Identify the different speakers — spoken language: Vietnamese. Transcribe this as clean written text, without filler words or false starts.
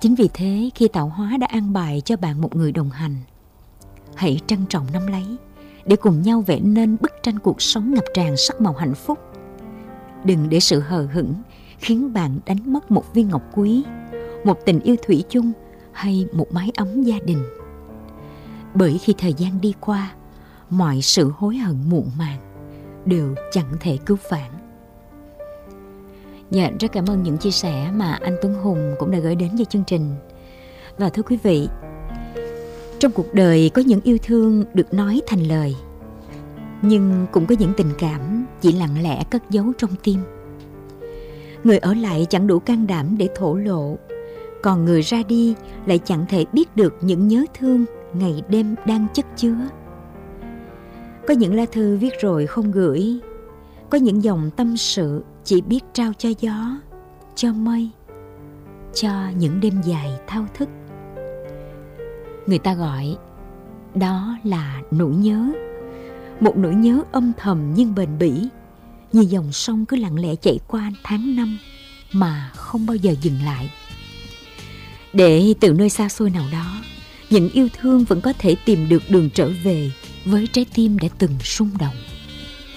Speaker 1: Chính vì thế khi tạo hóa đã an bài cho bạn một người đồng hành, hãy trân trọng nắm lấy để cùng nhau vẽ nên bức tranh cuộc sống ngập tràn sắc màu hạnh phúc. Đừng để sự hờ hững khiến bạn đánh mất một viên ngọc quý, một tình yêu thủy chung hay một mái ấm gia đình. Bởi khi thời gian đi qua, mọi sự hối hận muộn màng đều chẳng thể cứu vãn. Dạ, rất cảm ơn những chia sẻ mà anh Tuấn Hùng cũng đã gửi đến cho chương trình. Và thưa quý vị, trong cuộc đời có những yêu thương được nói thành lời, nhưng cũng có những tình cảm chỉ lặng lẽ cất giấu trong tim. Người ở lại chẳng đủ can đảm để thổ lộ, còn người ra đi lại chẳng thể biết được những nhớ thương ngày đêm đang chất chứa. Có những lá thư viết rồi không gửi, có những dòng tâm sự chỉ biết trao cho gió, cho mây, cho những đêm dài thao thức. Người ta gọi đó là nỗi nhớ, một nỗi nhớ âm thầm nhưng bền bỉ, như dòng sông cứ lặng lẽ chảy qua tháng năm mà không bao giờ dừng lại. Để từ nơi xa xôi nào đó, những yêu thương vẫn có thể tìm được đường trở về với trái tim đã từng rung động.